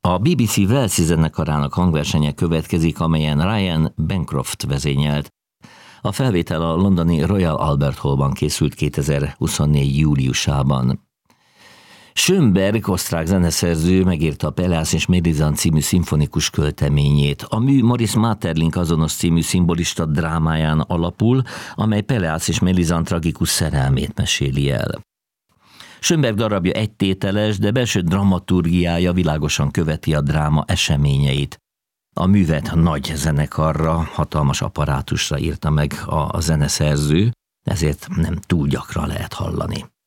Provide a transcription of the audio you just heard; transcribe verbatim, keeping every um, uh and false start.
A bé bé cé Walesi zenekarának hangversenye következik, amelyen Ryan Bancroft vezényelt. A felvétel a londoni Royal Albert Hallban készült kétezer-huszonnégy júliusában. Schönberg, osztrák zeneszerző megírta a Peleász és Mélisande című szimfonikus költeményét. A mű Maurice Maeterlinck azonos című szimbolista drámáján alapul, amely Peleász és Mélisande tragikus szerelmét meséli el. Schönberg darabja egytételes, de belső dramaturgiája világosan követi a dráma eseményeit. A művet nagy zenekarra, hatalmas apparátusra írta meg a zeneszerző, ezért nem túl gyakran lehet hallani.